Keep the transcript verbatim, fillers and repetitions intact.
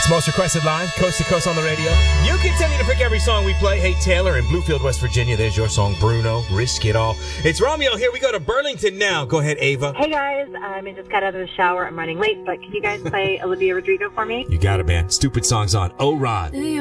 It's Most Requested Line, coast to coast on the radio. You continue to pick every song we play. Hey, Taylor in Bluefield, West Virginia. There's your song, Bruno. Risk It All. It's Romeo here. We go to Burlington now. Go ahead, Ava. Hey, guys. Um, I just got out of the shower. I'm running late, but can you guys play Olivia Rodrigo for me? You got it, man. Stupid Songs on. Oh, Rod.